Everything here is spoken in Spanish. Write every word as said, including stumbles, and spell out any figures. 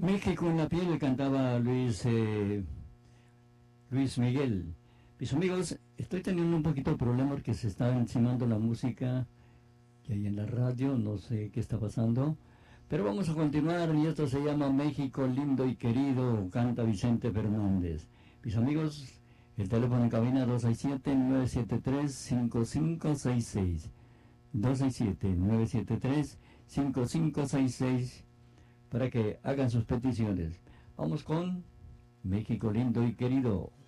México en la piel cantaba Luis eh, Luis Miguel. Mis amigos, estoy teniendo un poquito de problema porque se está encimando la música que hay en la radio, no sé qué está pasando, pero vamos a continuar y esto se llama México lindo y querido, canta Vicente Fernández. Mis amigos, el teléfono en cabina dos seis siete, nueve siete tres, cinco cinco seis seis, dos seis siete, nueve siete tres, cinco cinco seis seis, para que hagan sus peticiones. Vamos con México lindo y querido.